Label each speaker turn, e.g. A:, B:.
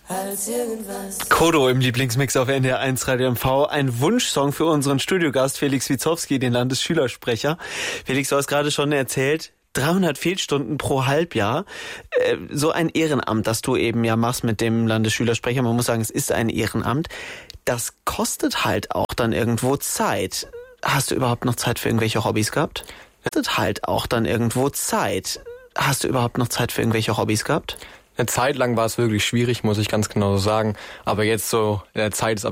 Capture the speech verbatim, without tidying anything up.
A: als irgendwas.
B: Kodo im Lieblingsmix auf N D R eins Radio M V. Ein Wunschsong für unseren Studiogast Felix Witzowski, den Landesschülersprecher. Felix, du hast gerade schon erzählt, dreihundert Fehlstunden pro Halbjahr. Äh, so ein Ehrenamt, das du eben ja machst mit dem Landesschülersprecher. Man muss sagen, es ist ein Ehrenamt. Das kostet halt auch dann irgendwo Zeit. Hast du überhaupt noch Zeit für irgendwelche Hobbys gehabt? Das kostet halt auch dann irgendwo Zeit. Hast du überhaupt noch Zeit für irgendwelche Hobbys gehabt?
C: Eine Zeit lang war es wirklich schwierig, muss ich ganz genau so sagen. Aber jetzt so in der Zeit ist